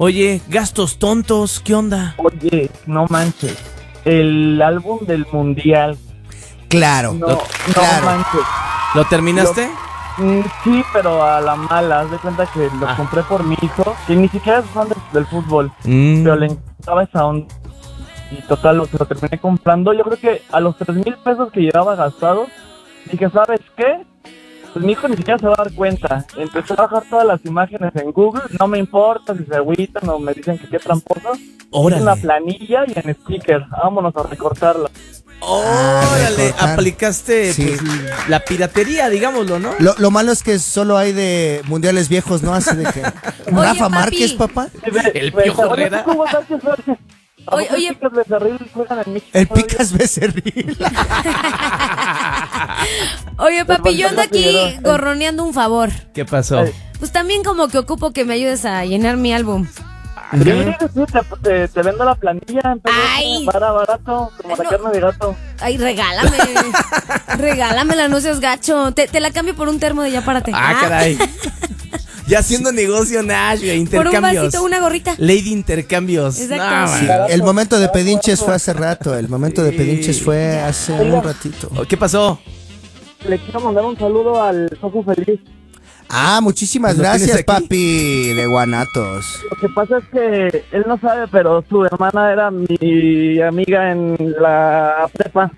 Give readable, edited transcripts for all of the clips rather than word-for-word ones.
Oye, gastos tontos, ¿qué onda? Oye, no manches. El álbum del mundial. Claro. No claro. manches. ¿Lo terminaste? Sí, pero a la mala. Haz de cuenta que lo compré por mi hijo, que ni siquiera es fan del fútbol. Pero le encantaba esa onda. Y total, lo terminé comprando. Yo creo que a los 3,000 pesos que llevaba gastados, dije, ¿sabes qué? Pues mi hijo ni siquiera se va a dar cuenta. Empecé a bajar todas las imágenes en Google. No me importa si se agüitan o me dicen que qué tramposo. Órale. Una planilla y en sticker. Vámonos a recortarla. Órale, recortar. aplicaste Sí. pues, la piratería, digámoslo, ¿no? Lo malo es que solo hay de mundiales viejos, ¿no? Así de que... Rafa papi. Márquez, papá. El Piojo Herrera. Oye. Picas Becerril juegan en México El todavía? Picas Becerril. Oye, papi, yo ando aquí Figueroa. gorroneando un favor. ¿Qué pasó? Ay. Pues también como que ocupo que me ayudes a llenar mi álbum. Sí, te vendo la planilla en Ay. barato, como la No. carne de gato. Ay, regálame. Regálamela, no seas gacho. Te la cambio por un termo de ya párate. Caray. Ya haciendo negocio, Nash, Por un intercambios. vasito, una gorrita. Lady Intercambios. Exacto. Sí, man. el momento de pedinches fue hace rato. El momento de pedinches fue hace un ratito. ¿Qué pasó? Le quiero mandar un saludo al Sofu Feliz. Muchísimas ¿Lo tienes gracias, aquí? papi de Guanatos. Lo que pasa es que él no sabe, pero su hermana era mi amiga en la prepa.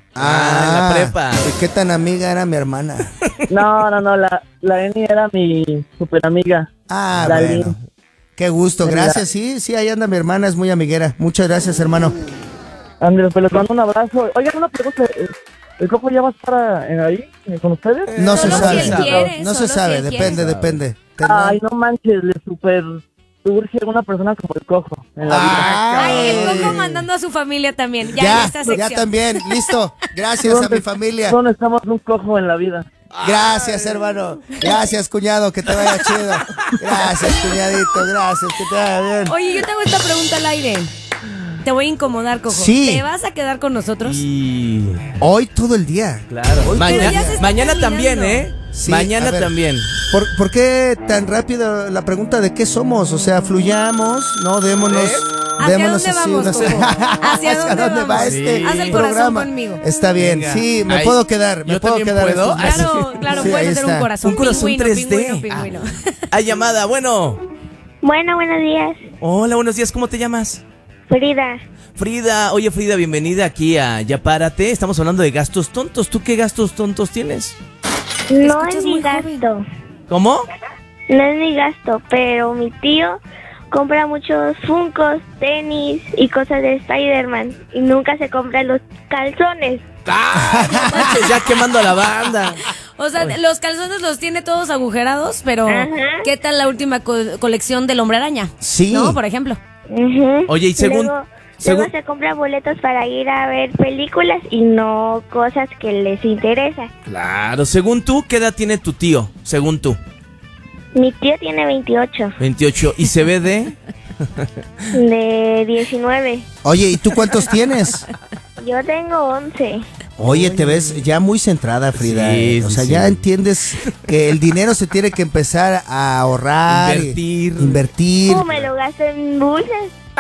la prepa. ¿Y qué tan amiga era mi hermana? No, la Eni era mi super amiga. Bueno. Dalín. Qué gusto, gracias. Sí, ahí anda mi hermana, es muy amiguera. Muchas gracias, hermano. Andrés, pues les mando un abrazo. Oigan, una pregunta. ¿El cojo ya va a estar ahí con ustedes? No se Solo sabe. si él quiere, No se solo si sabe, él depende, quiere. depende. Ay, no manches, le super urge una persona como el cojo en la vida. Ay, el Coco mandando a su familia también. Ya, en esta sección. ya también, listo. Gracias a mi familia. No necesitamos un cojo en la vida. Gracias, hermano. Gracias, cuñado, que te vaya chido. Gracias, cuñadito, gracias, que te vaya bien. Oye, yo te hago esta pregunta al aire. Te voy a incomodar, Cojo. Sí. ¿Te vas a quedar con nosotros? Y... Hoy todo el día. Claro. Hoy Pero ya se está Mañana terminando. también, ¿eh? Sí, Mañana a ver. también. ¿Por qué tan rápido la pregunta de qué somos? O sea, fluyamos, ¿no? Démonos. ¿Hacia démonos dónde así vamos, una- Coco? ¿Hacia dónde va vamos? este Sí. Haz el corazón programa? conmigo. Está bien, Venga. sí, me Ay, puedo quedar. Me ¿yo puedo también quedar. puedo? estos meses. Claro, Sí, puedes ahí hacer un está. corazón. Un corazón Pingüino, 3D. pingüino. Hay llamada, bueno. Bueno, buenos días. Hola, buenos días, ¿cómo te llamas? Frida, Frida, oye Frida, bienvenida aquí a Ya Párate. Estamos hablando de gastos tontos. ¿Tú qué gastos tontos tienes? no escuchas es muy mi gasto. ¿Cómo? No es mi gasto, pero mi tío compra muchos Funkos, tenis y cosas de Spider-Man. Y nunca se compra los calzones. ¡Ah! No manches, ya quemando a la banda. O sea, los calzones los tiene todos agujerados, pero Ajá. ¿qué tal la última colección del Hombre Araña? Sí. ¿No? Por ejemplo. Ujú. Oye, y según... Luego se compra boletos para ir a ver películas y no cosas que les interesa. Claro, según tú, ¿qué edad tiene tu tío? Según tú. Mi tío tiene 28, 28. ¿Y se ve de...? de 19. Oye, ¿y tú cuántos tienes? Yo tengo 11. Oye, te ves ya muy centrada, Frida. Sí, O sí, sea, sí. ya entiendes que el dinero se tiene que empezar a ahorrar. Invertir. Me lo gasto en dulces.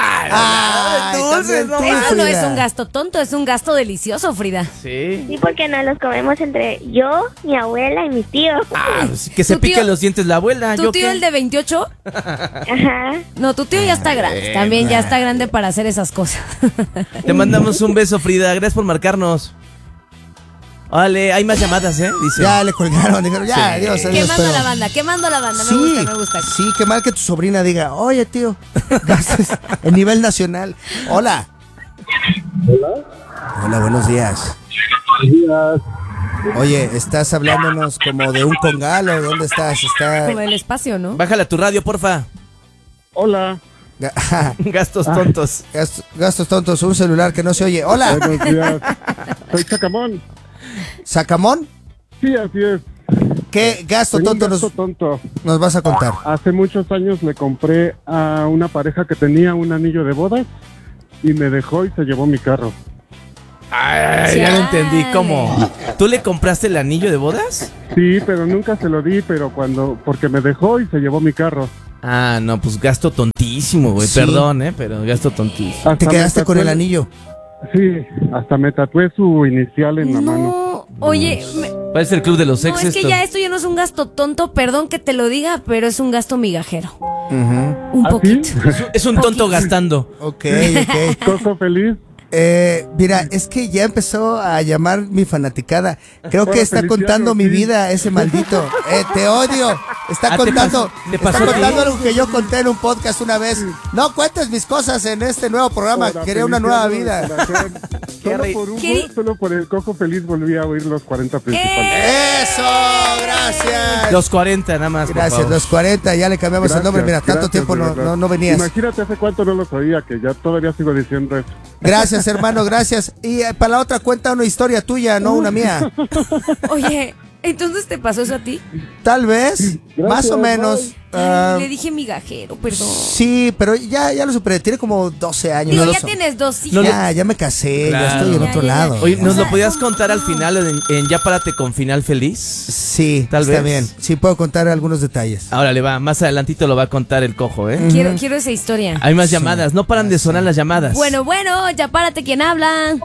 Ay, Entonces, también no tú, Eso no Frida. es un gasto tonto, es un gasto delicioso, Frida. Sí. Sí, porque nos los comemos entre yo, mi abuela y mi tío. Pues, que se Tu tío- pique los dientes la abuela. ¿Tu ¿yo tío qué? el de 28? Ajá. No, tu tío ya está grande. También ya está grande para hacer esas cosas. Te mandamos un beso, Frida. Gracias por marcarnos. Vale, hay más llamadas, ¿eh? Dice. Ya le colgaron, dijeron, ya, Sí. adiós, adiós. Quemando pero- la banda, quemando la banda. Sí, Me gusta. sí, qué mal que tu sobrina diga, oye, tío, gastas en nivel nacional. Hola. Hola, buenos días. Oye, ¿estás hablándonos como de un congal o dónde estás? Como del espacio, ¿no? Bájala tu radio, porfa. Hola. Gastos tontos. Gastos tontos, un celular que no se oye. Hola. Buenos días. Soy Chacamón. ¿Sacamón? Sí, así es. ¿Qué gasto Tengo un tonto gasto tonto. nos vas a contar? Hace muchos años le compré a una pareja que tenía un anillo de bodas y me dejó y se llevó mi carro. Ay, ya lo entendí. Chale. ¿Cómo? ¿Tú le compraste el anillo de bodas? Sí, pero nunca se lo di, pero porque me dejó y se llevó mi carro. Ah, no, pues gasto tontísimo, güey. Sí. Perdón, pero gasto tontísimo. Te quedaste con el anillo. Sí, hasta me tatué su inicial en la mano. No, oye, Parece el club de los no, ex es que esto. ya esto ya no es un gasto tonto, perdón que te lo diga, pero es un gasto migajero. Ujú. Un ¿Ah, poquito. sí? Es un tonto gastando. Ok. Coco feliz. Mira, es que ya empezó a llamar mi fanaticada. Creo que Bueno, está Feliciano, contando mi sí. vida, ese maldito. Te odio. Está Ah, contando, te pasó está a ti. contando algo que yo conté en un podcast una vez. No cuentes mis cosas en este nuevo programa. Hola, Quería una Feliciano, nueva vida. corazón. Solo rey. por Hugo, ¿Qué? solo por el Coco feliz volví a oír los 40 principales. Eso, gracias. Los 40 nada más, por Gracias, favor. los 40, ya le cambiamos el nombre. Mira, tanto gracias, tiempo de no, verdad. no venías. Imagínate hace cuánto no los oía, que ya todavía sigo diciendo eso. Gracias, hermano, gracias. Y para la otra cuenta una historia tuya, no una mía. Oye, ¿entonces te pasó eso a ti? Tal vez, más o menos. Ay, le dije migajero, perdón. Sí, pero ya lo superé. Tiene como 12 años. Digo, No lo ya so- tienes 2 hijas. Ya me casé, Claro. ya estoy en Ya, otro ya, ya. lado. Oye, ¿nos O sea, lo podías contar al final en Ya Párate con Final Feliz? Sí, Tal está vez. bien. Sí, puedo contar algunos detalles. Ahora le va, más adelantito lo va a contar el cojo, ¿eh? Quiero esa historia. Hay más llamadas, no paran de sonar las llamadas. Bueno, ya párate, ¿quién habla?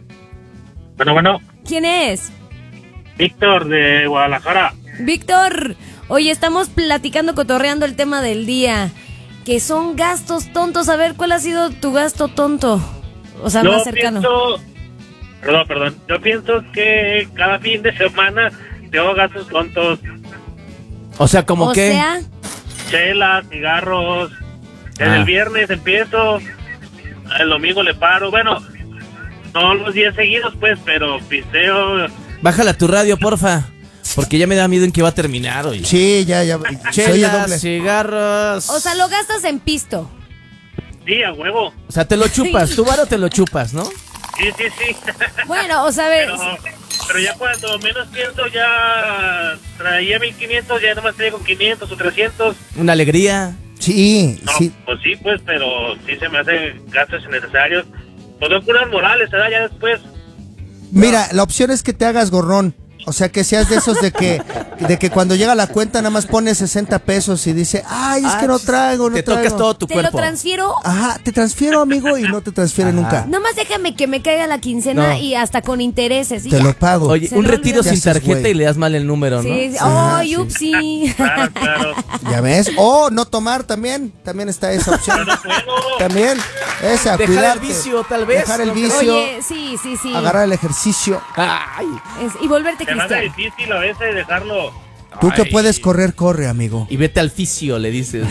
Bueno, ¿Quién es? Víctor de Guadalajara. Víctor. Oye, estamos platicando, cotorreando el tema del día, que son gastos tontos. A ver, ¿cuál ha sido tu gasto tonto? O sea, más cercano. Perdón. Yo pienso que cada fin de semana tengo gastos tontos. O sea, como O que... sea, Chelas, cigarros. Desde Ah. el viernes empiezo. El domingo le paro. Bueno, no los días seguidos, pues, pero pisteo. Bájala tu radio, porfa. Porque ya me da miedo en que va a terminar, oye. Sí, ya. Se oye Chelas, doble. cigarros... o sea, lo gastas en pisto. Sí, a huevo. O sea, te lo chupas, tu varo te lo chupas, ¿no? Sí. Bueno, o sea, a ver, Pero ya cuando menos pienso, ya traía 1500, ya nomás traigo 500 o 300. Una alegría. Sí, No, sí. pues sí, pues, pero sí se me hacen gastos innecesarios. Pues son puras morales, ¿verdad? Ya después. Mira, la opción es que te hagas gorrón. O sea, que seas de esos de que cuando llega la cuenta nada más pones 60 pesos y dice, ay, es que no traigo, no Te traigo. tocas todo tu te cuerpo. lo transfiero. Ajá, te transfiero, amigo, y no te transfiere nunca. Nomás déjame que me caiga la quincena No. y hasta con intereses. Y Te ya. lo pago. Oye, Se un lo retiro olvidó. sin ¿Qué haces, tarjeta güey? y le das mal el número, ¿no? Sí, sí. Ajá, ¡Ay, sí. upsi! Claro. ¿Ya ves? O no tomar también está esa opción. No puedo. También, esa, Dejar cuidarte. el vicio, tal vez. Dejar el ¿no? vicio, Oye, sí. agarrar el ejercicio. Ay. Y volverte Se me hace cristiano. difícil a veces dejarlo. Tú que Ay. puedes correr, corre, amigo. Y vete al fisio, le dices.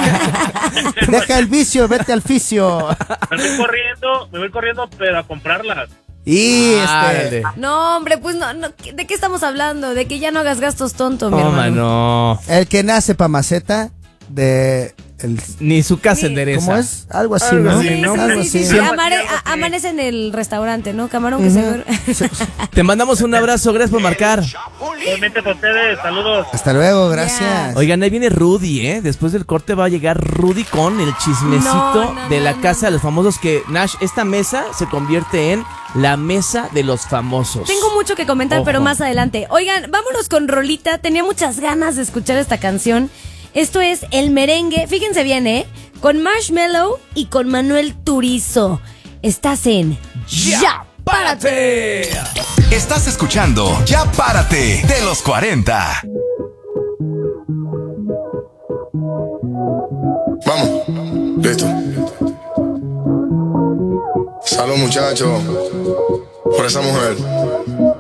Deja el vicio, vete al fisio. Me voy corriendo, pero a comprarlas. Y Ándale. No, hombre, pues no, ¿de qué estamos hablando? De que ya no hagas gastos tontos, mi Toma, hermano. no. el que nace pa' maceta de Ni su casa Sí. endereza. ¿cómo es? Algo así, Algo ¿no? así, ¿no? Algo Sí. así. Amanece en el restaurante, ¿no? Camarón que se... Te mandamos un abrazo, gracias por marcar. Igualmente para ustedes, saludos. Hasta luego, gracias. Oigan, ahí viene Rudy, ¿eh? Después del corte va a llegar Rudy con el chismecito No, de la no, casa no. de los famosos que, Nash, esta mesa se convierte en la mesa de los famosos. Tengo mucho que comentar, Ojo. pero más adelante. Oigan, vámonos con rolita. Tenía muchas ganas de escuchar esta canción. Esto es El Merengue. Fíjense bien, ¿eh? Con Marshmello y con Manuel Turizo. Estás en Ya Párate. Estás escuchando Ya Párate de los 40. Vamos, listo. Salud, muchachos, por esa mujer.